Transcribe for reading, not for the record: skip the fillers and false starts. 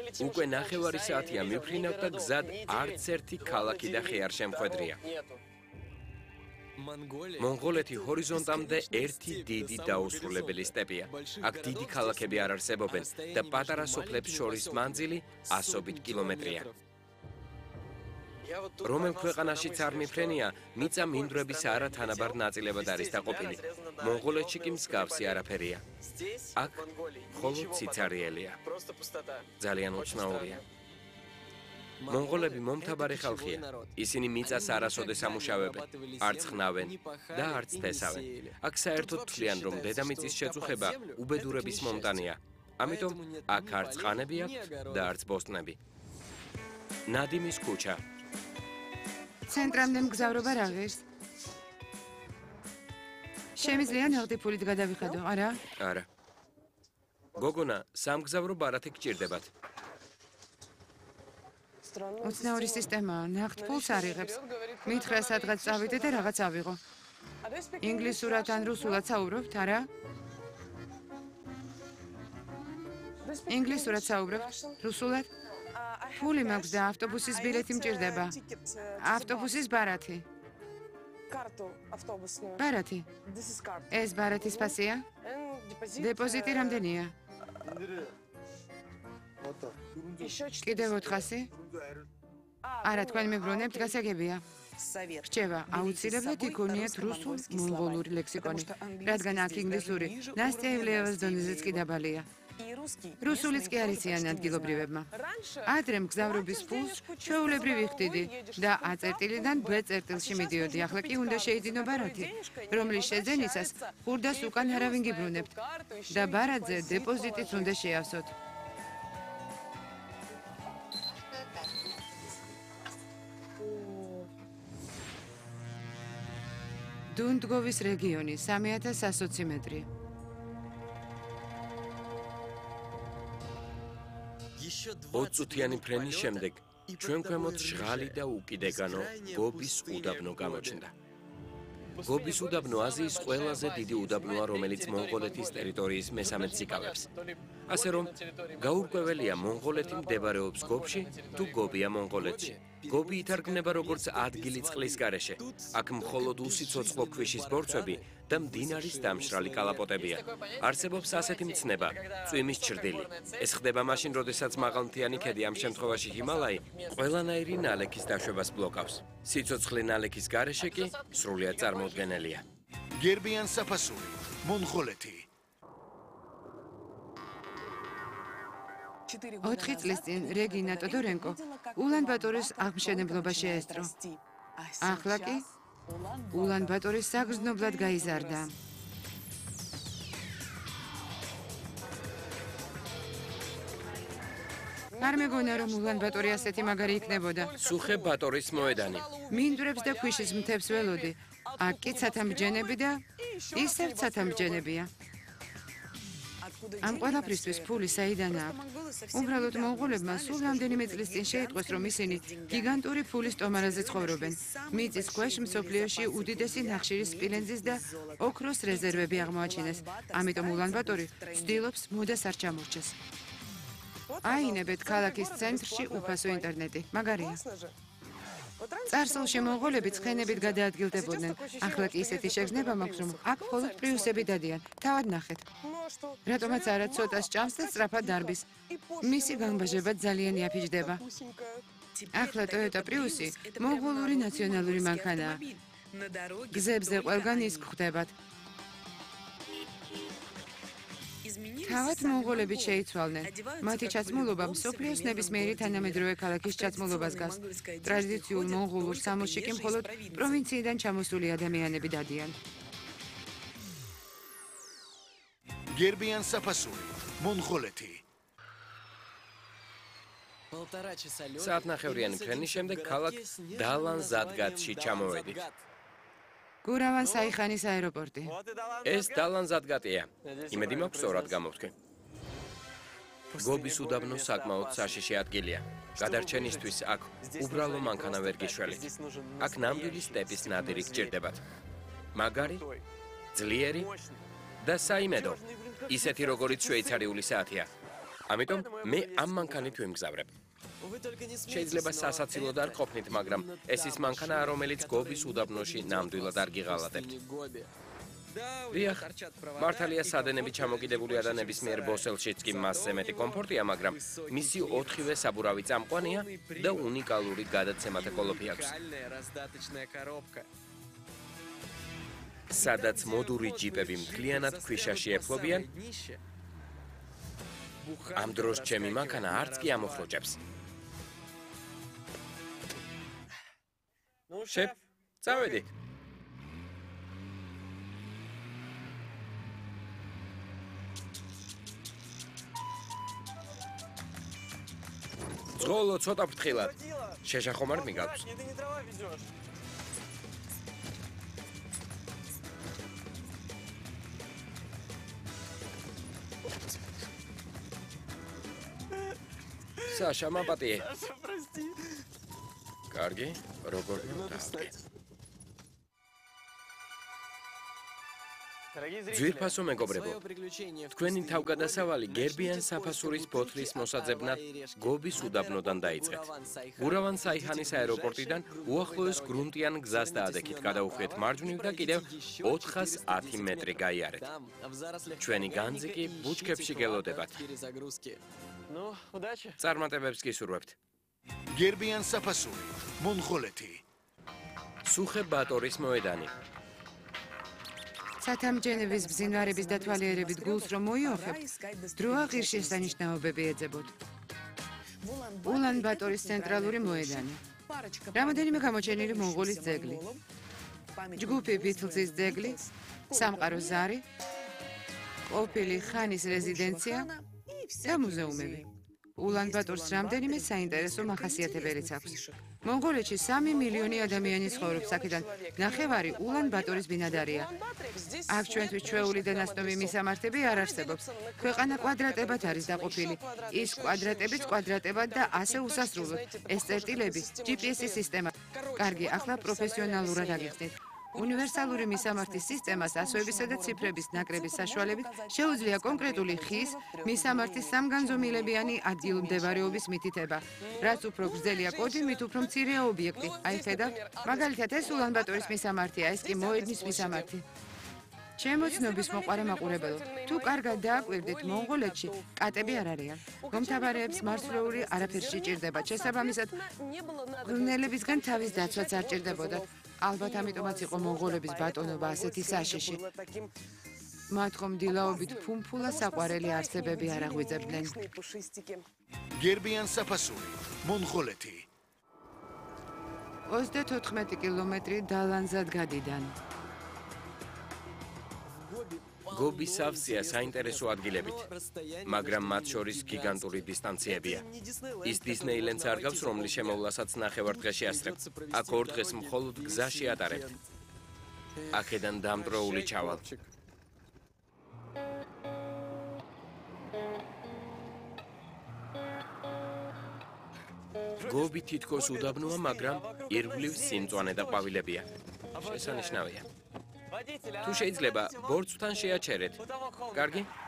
უკვე ნახევარი საათია მივფრინავ და გზად არც ერთი ქალაქი და ხე არ შემხვედრია. მონღოლეთი ჰორიზონტამდე ერთი დიდი დაუსრულებელი სტეპია. აქ დიდი ქალაქები არ არსებობენ და პატარა სოფლებს შორის მანძილი ასობით კილომეტრია. რომელ ქვეყანაშიც არ მიფრენია, მიწა მინდვრების არათანაბარ ნაწილებად არის დაყოფილი. მონღოლეთში კი მსგავსი არაფერია. აქ მხოლოდ სიცარიელია. ძალიან უცნაურია. მონღოლები მომთაბარე ხალხია. ისინი მიწას არასოდეს ამუშავებენ, არც ხნავენ და არც თესავენ. აქ საერთოდ თვლიან, რომ დედამიწის შეწუხება უბედურების მომტანია. ამიტომ აქ არც ყანები აქვთ და არც ბოსტნები. ნადიმის ქუჩა. ცენტრამდე მგზავრობა რა ღირს? შემიძლია ნაღდი ფულით გადავიხადო, არა? არა. გოგონა, სამგზავრო ბარათი გჭირდებათ. უცნაური სისტემაა, ნაღდ ფულს არ იღებს. მითხრა სადღაც წავიდე და რაღაც ავიღო. ინგლისურად ან რუსულად საუბრობთ, არა? ინგლისურად საუბრობთ, რუსულად? ფული მაქვს და ავტობუსის ბილეთი მჭირდება. ავტობუსის ბარათი. ბარათი. ეს ბარათის ფასია? დეპოზიტი რამდენია? კიდევ 400? არა, თქვენ მეგრონებთ, გასაგებია. რჩევა, აუცილებლად იქონიათ რუსულ-მონღოლური ლექსიკონი, რადგან აქ ინგლისური ნასტიაევლიევას დონეზეც კი დაბალია. რუსულიც კი არ იციან ადგილობრივებმა. ადრე მგზავრობის ფულს ჩვეულებრივ ვიხდიდი და A წერტილიდან B წერტილში მიდიოდი. ახლა კი უნდა შეიძინო ბარათი, რომლის შეძენისას ხურდას უკან არავინ გიბრუნებთ და ბარათზე დეპოზიტიც უნდა შეავსოთ. დუნდგოვის რეგიონი 3120 მეტრი. ოცუთიანი ფრენის შემდეგ ჩვენ ქვემოთ ჟღალი და უკიდეგანო გობის უდაბნო გამოჩნდა. გობის უდაბნო აზიის ყველაზე დიდი უდაბნოა, რომელიც მონღოლეთის ტერიტორიის მესამედს იკავებს. ასე რომ, გაურკვეველია მონღოლეთი მდებარეობს გობში თუ გობია მონღოლეთში. გობი ითარგმნება როგორც ადგილი წყლის გარეშე. აქ მხოლოდ უსიცოცხლო ქვიშის ბორცვები და მდინარის დამშრალი კალაპოტებია. არსებობს ასეთი მცნება, წვიმის ჩრდილი. ეს ხდება მაშინ, როდესაც მაღალმთიანი ქედი, ამ შემთხვევაში ჰიმალაი, ყველანაირი ნალექის დაშვებას ბლოკავს. სიცოცხლე ნალექის გარეშე კი სრულიად წარმოუდგენელია. გერბიან საფასური, მონღოლეთი. 4 წლის წინ რეგინა ტოდორენკო ულან-ბატორის აღმშენებლობა შეესწრო. ახლა კი ულან-ბატორი საგრძნობლად გაიზარდა. არ მეგონა, რომ ულან-ბატორი ასეთი მაგარი იქნებოდა. სუხე ბატორის მოედანი. მინდვრებს და ქვიშის მთებს ველოდი. აქ კი ცათამბჯენები და ისევ ცათამბჯენებია. ამ ყველაფრისთვის ფული საიდან აქვს? უბრალოდ მონღოლებმა სულ რამდენიმე წლის წინ შეიტყვეს, რომ ისინი გიგანტური ფულის ტომარაზე ცხოვრობენ. მიწის ქვეშ მსოფლიოში უდიდესი ნახშირის, სპილენძის და ოქროს რეზერვები აღმოაჩინეს. ამიტომ ულან-ბატორი ცდილობს მოდას არ ჩამორჩეს. აინებეთ ქალაქის ცენტრში უფასო ინტერნეტი. მაგარია. წარსულში მონღოლები ცხენებით გადაადგილდებოდნენ. ახლა კი ისეთი შეგრძნება მაქვს, რომ აქ მხოლოდ პრიუსები დადიან. თავად ნახეთ. რატომაც არა ცოტა სჭამს და სწრაფად დარბის. მისი განბაჟება ძალიან იაფიჯდება. ახლა Toyota პრიუსი მონღოლური ნაციონალური მანქანაა. გზებზე ყველგან ის გვხვდებათ. თავად მონღოლები შეიცვალნენ. მათი ჩაცმულობა მსოფლიოს ნებისმიერი თანამედროვე ქალაქის ჩაცმულობას გავს. ტრადიციულ მონღოლურ სამოსში კი მხოლოდ პროვინციიდან ჩამოსული ადამიანები დადიან. გერბიან საფასური, მონღოლეთი. საათნახევრიანი ფრენის შემდეგ ქალაქ დალან-ზადგატში ჩამოვედით. გურავან საიხანის აეროპორტი. ეს დალან-ზადგატია. იმედი მაქვს სწორად გამოვთქვი. გობის უდაბნო საკმაოდ საშიში ადგილია. გადარჩენისთვის აქ უბრალო მანქანა ვერ გიშველით. აქ ნამდვილი სტეპის ნადირი გჭირდებათ. მაგარი, ძლიერი და საიმედო. ისეთი, როგორიც შვეიცარიული საათია. ამიტომ მე ამ მანქანით ვიმგზავრებ. შეიძლება სასაცილოდ არ ყოფნით, მაგრამ ეს ის მანქანაა, რომელიც გობის უდაბნოში ნამდვილად არ გიღალატებთ. დიახ, მართალია სადენები ჩამოკიდებულია და ნებისმიერ ბოსელშიც კი მასზე მეტი კომფორტია, მაგრამ მისი 4-ვე საბურავი წამყვანია და უნიკალური გადაცემათა კოლოფი აქვს. სადაც მოდური ჯიპები მთლიანად ქვიშაში ეფლობიან, ამ დროს ჩემი მანქანა არც კი ამოხროჭებს. შეფ, წავედით. ძღოლო ცოტა ფრთხილად. შეშახომ არ მიგავს. Саша, მაპატიე. კარგი, როგორ დავდგე. ძვირფასო მეგობრებო, თქვენი თავგადასავალი გერბიან საფასურის ბოთლის მოსაძებნად გობის უდაბნოდან დაიწყეთ. გურავან საიჰანის აეროპორტიდან უახლოეს გრუნტიან გზას დაადექით, გადაუხვიეთ მარჯვნივ და კიდევ 410 მეტრი გაიარეთ. ჩვენი განძი კი ბუჩქებში გელოდებათ. წარმატებებს გისურვებთ. გერბიან საფასური, მონღოლეთი. სუხე ბატორის მოედანი. სათამჯენების ბზინვარების დათვალიერებით გულს რომ მოიოხებთ, დროა ღირსშესანიშნაობები ეძებოთ. ულან-ბატორის ცენტრალური მოედანი. რამოდენიმე გამოჩენილი მონღოლის ძეგლი. ჯგუფი ბითლზის ძეგლი, სამყაროს ზარი, ყოფილი ხანის რეზიდენცია და მუზეუმები. ულან-ბატორს რამდენიმე საინტერესო მახასიათებელიც აქვს. მონღოლეთში 3 მილიონი ადამიანი ცხოვრობს, აქედან ნახევარი ულან-ბატორის ბინადარია. აქ ჩვენთვის ჩვეული და ნაცნობი მისამართები არ არსებობს. ქვეყანა კვადრატებად არის დაყოფილი. ის კვადრატებიც კვადრატებად და ასე უსასრულოდ. ეს წერტილები, GPS-ის სისტემა. კარგი, ახლა პროფესიონალურად აგიხსნით. უნივერსალური მისამართის სისტემას ასოებისა და ციფრების ნაკრების საშუალებით შეუძლია კონკრეტული ხის მისამართის სამგანზომილებიანი ადგილმდებარეობის მითითება. რაც უფრო გრძელია კოდი, მით უფრო მცირეა ობიექტი. აი ხედავთ, მაგალითად ეს ულან-ბატორის მისამართია, ეს კი მოედნის მისამართი. ჩემო ცნობის მოყვარე მაყურებელო, თუ კარგად დააკვირდით, მონღოლეთში კატები არ არიან. მომთაბარეებს მარცვლეული არაფერ სჭირდება. შესაბამისად, მღრღნელებისგან თავის დაცვაც არ ჭირდებოდა. ალბათ ამიტომაც იყო მონღოლების ბატონობა ასეთი საშიში. მათ ხომ დილაობით ფუმფულა საყვარელი არსებები არ აღვიძებდნენ. გერბიან საფასური, მონღოლეთი. 34 კილომეტრი დალანზად გადიდან. გობის სავსეა საინტერესო ადგილებით, მაგრამ მათ შორის გიგანტური დისტანციებია. ის დისნეილენდს არ გავს, რომლის შემოვლასაც ნახევარდღეში ასწრებთ. აქ 2 დღეს მხოლოდ გზაში ატარებთ. აქედან დამტროული ჩავალ. გობი თითქოს უდაბნოა, მაგრამ ირგვლივ სიმწვანე და ყვავილებია. შესანიშნავია. თუ შეიძლება, ბორცვთან შეაჩერეთ. კარგი?